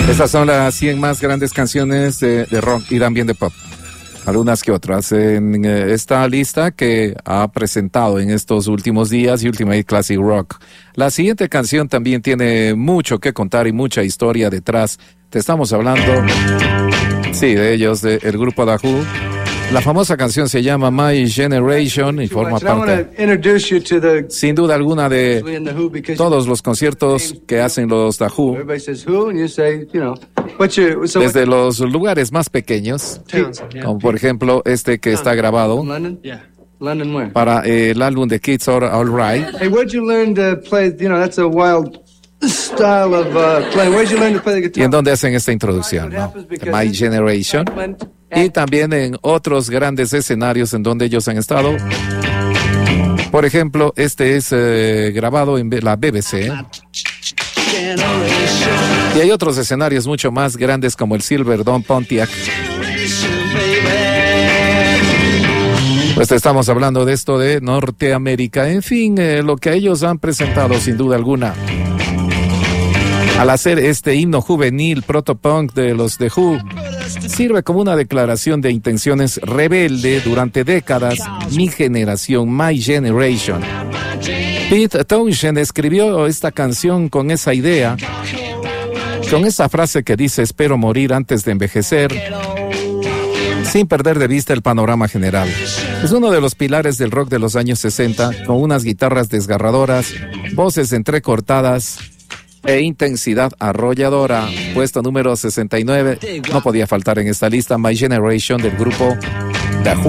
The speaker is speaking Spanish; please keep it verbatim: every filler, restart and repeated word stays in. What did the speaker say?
Esas son las cien más grandes canciones de, de rock y también de pop. Algunas que otras en eh, esta lista que ha presentado en estos últimos días Ultimate Classic Rock. La siguiente canción también tiene mucho que contar y mucha historia detrás. Te estamos hablando, sí, de ellos, del de grupo The Who. La famosa canción se llama My Generation y forma parte, sin duda alguna, de todos los conciertos que hacen los The Who, desde los lugares más pequeños, como por ejemplo este que está grabado para el álbum de Kids Are Alright. Hey, where'd you learn to play? You know, that's a wild style of uh, playing. Where'd you learn to play the guitar? Y en donde hacen esta introducción, ¿no? My Generation. Y también en otros grandes escenarios en donde ellos han estado. Por ejemplo, este es eh, grabado en la B B C. Y hay otros escenarios mucho más grandes como el Silverdome Pontiac. Pues estamos hablando de esto de Norteamérica. En fin, eh, lo que ellos han presentado sin duda alguna. Al hacer este himno juvenil protopunk de los The Who, sirve como una declaración de intenciones rebelde durante décadas. Mi generación, My Generation. Pete Townshend escribió esta canción con esa idea, con esa frase que dice: espero morir antes de envejecer, sin perder de vista el panorama general. Es uno de los pilares del rock de los años sesenta, con unas guitarras desgarradoras, voces entrecortadas e intensidad arrolladora. Puesto número sesenta y nueve, no podía faltar en esta lista, My Generation del grupo The Who.